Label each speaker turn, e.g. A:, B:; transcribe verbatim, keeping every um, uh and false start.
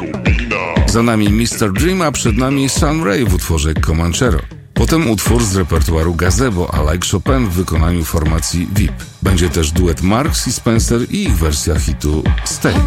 A: Za nami mister Dream, a przed nami Sun Ra w utworze Comanchero. Potem utwór z repertuaru Gazebo, a Like Chopin w wykonaniu formacji V I P. Będzie też duet Marks i Spencer i ich wersja hitu Stay.